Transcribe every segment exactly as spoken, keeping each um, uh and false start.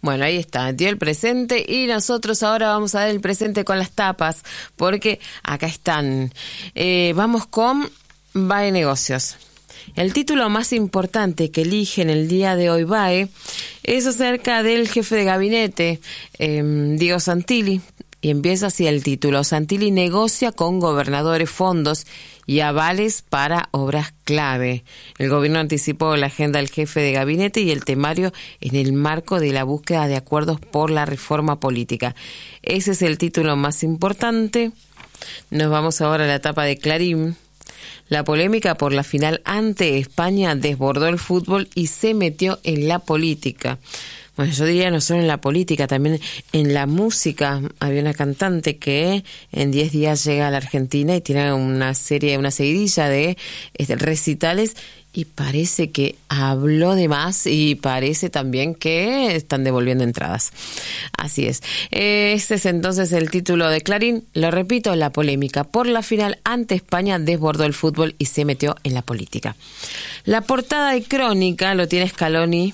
Bueno, ahí está, dio el presente y nosotros ahora vamos a dar el presente con las tapas, porque acá están. Eh, vamos con B A E Negocios. El título más importante que elige en el día de hoy B A E es acerca del jefe de gabinete, eh, Diego Santilli, y empieza así el título: Santilli negocia con gobernadores fondos y avales para obras clave. El gobierno anticipó la agenda del jefe de gabinete y el temario en el marco de la búsqueda de acuerdos por la reforma política. Ese es el título más importante. Nos vamos ahora a la etapa de Clarín. La polémica por la final ante España desbordó el fútbol y se metió en la política. Bueno, yo diría no solo en la política, también en la música. Había una cantante que en diez días llega a la Argentina y tiene una serie, una seguidilla de este, recitales, y parece que habló de más y parece también que están devolviendo entradas. Así es. Este es entonces el título de Clarín. Lo repito, la polémica por la final ante España desbordó el fútbol y se metió en la política. La portada de Crónica lo tiene Scaloni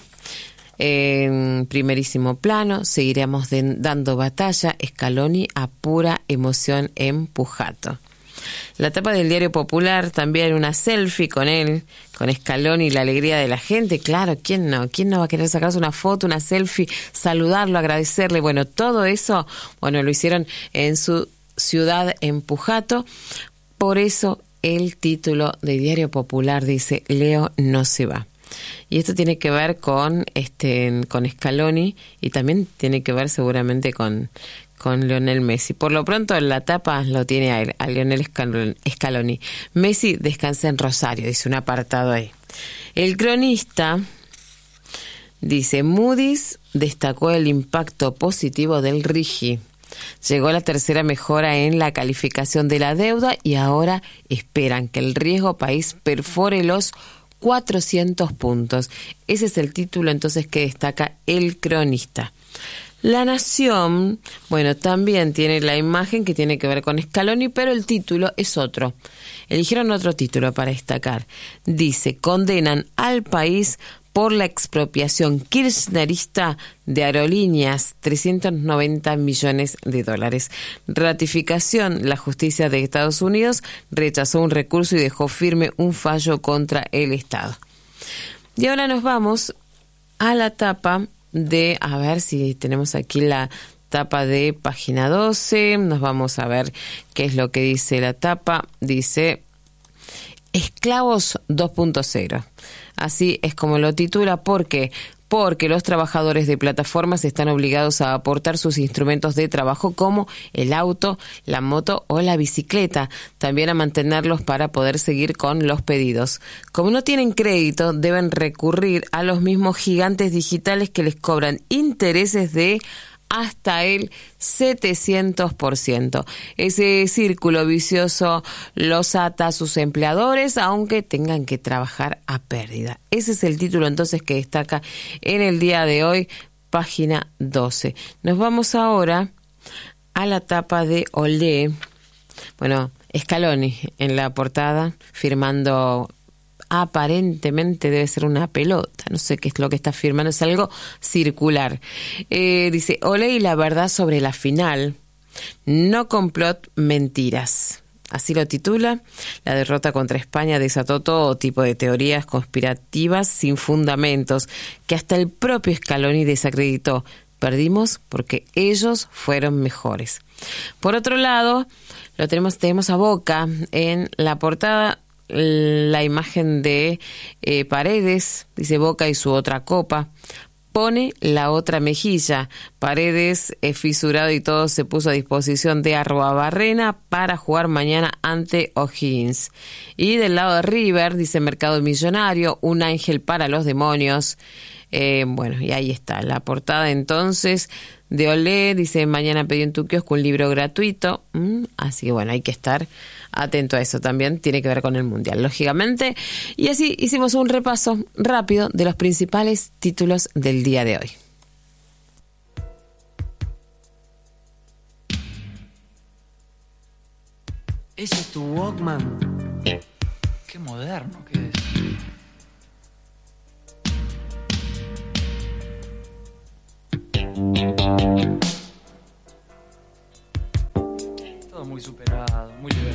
en primerísimo plano. Seguiremos de, dando batalla. Scaloni a pura emoción en Pujato. La tapa del Diario Popular, también una selfie con él, con Scaloni y la alegría de la gente. Claro, ¿quién no? ¿Quién no va a querer sacarse una foto, una selfie, saludarlo, agradecerle? Bueno, todo eso, bueno, lo hicieron en su ciudad, en Pujato. Por eso el título de Diario Popular dice: Leo no se va. Y esto tiene que ver con este con Scaloni y también tiene que ver seguramente con, con Lionel Messi. Por lo pronto la tapa lo tiene a él, a Lionel Scaloni. Messi descansa en Rosario, dice un apartado ahí. El cronista dice: Moody's destacó el impacto positivo del RIGI. Llegó la tercera mejora en la calificación de la deuda y ahora esperan que el riesgo país perfore los cuatrocientos puntos. Ese es el título entonces que destaca el cronista. La Nación, bueno, también tiene la imagen que tiene que ver con Scaloni, pero el título es otro. Eligieron otro título para destacar. Dice: condenan al país por la expropiación kirchnerista de aerolíneas, trescientos noventa millones de dólares. Ratificación: la justicia de Estados Unidos rechazó un recurso y dejó firme un fallo contra el Estado. Y ahora nos vamos a la tapa de, a ver si tenemos aquí la tapa de página doce, nos vamos a ver qué es lo que dice la tapa. Dice: Esclavos dos punto cero. Así es como lo titula. ¿Por qué? Porque los trabajadores de plataformas están obligados a aportar sus instrumentos de trabajo como el auto, la moto o la bicicleta, también a mantenerlos para poder seguir con los pedidos. Como no tienen crédito, deben recurrir a los mismos gigantes digitales que les cobran intereses de hasta el setecientos por ciento. Ese círculo vicioso los ata a sus empleadores, aunque tengan que trabajar a pérdida. Ese es el título entonces que destaca en el día de hoy, página doce. Nos vamos ahora a la tapa de Olé. Bueno, Scaloni en la portada, firmando, aparentemente debe ser una pelota, no sé qué es lo que está firmando, es algo circular. Eh, dice: Olé y la verdad sobre la final, no complot, mentiras. Así lo titula. La derrota contra España desató todo tipo de teorías conspirativas sin fundamentos, que hasta el propio Scaloni desacreditó. Perdimos porque ellos fueron mejores. Por otro lado, lo tenemos, tenemos a Boca en la portada. La imagen de eh, Paredes, dice: Boca y su otra copa, pone la otra mejilla. Paredes es fisurado y todo se puso a disposición de Arruabarrena para jugar mañana ante O'Higgins. Y del lado de River, dice: Mercado Millonario, un ángel para los demonios. Eh, bueno, y ahí está la portada entonces de Olé. Dice: mañana pedí en tu kiosco un libro gratuito. Mm, así que bueno, hay que estar atento a eso. También tiene que ver con el Mundial, lógicamente. Y así hicimos un repaso rápido de los principales títulos del día de hoy. ¿Ese es tu Walkman? Qué moderno que es. Todo muy superado, muy liberal.